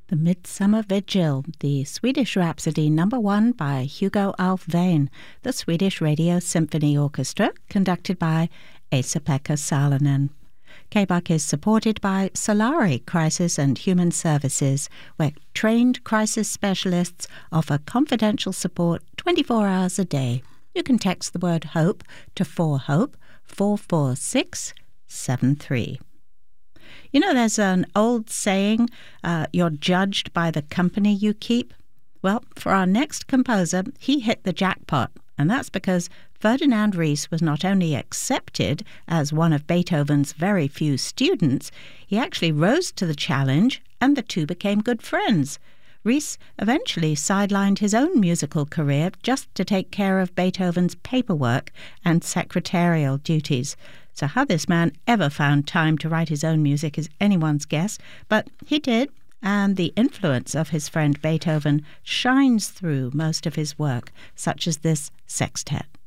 The Midsummer Vigil, the Swedish Rhapsody #1 by Hugo Alfvén, the Swedish Radio Symphony Orchestra, conducted by Esa-Pekka Salonen. KBUK is supported by Solari Crisis and Human Services, where trained crisis specialists offer confidential support 24 hours a day. You can text the word HOPE to 4HOPE 44673. You know, there's an old saying, you're judged by the company you keep. Well, for our next composer, he hit the jackpot, and that's because Ferdinand Ries was not only accepted as one of Beethoven's very few students, he actually rose to the challenge, and the two became good friends. Ries eventually sidelined his own musical career just to take care of Beethoven's paperwork and secretarial duties. So how this man ever found time to write his own music is anyone's guess, but he did, and the influence of his friend Beethoven shines through most of his work, such as this sextet.